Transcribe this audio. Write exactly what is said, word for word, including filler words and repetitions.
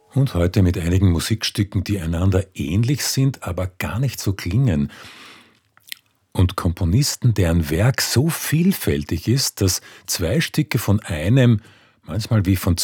Und heute mit einigen Musikstücken, die einander ähnlich sind, aber gar nicht so klingen. Und Komponisten, deren Werk so vielfältig ist, dass zwei Stücke von einem manchmal wie von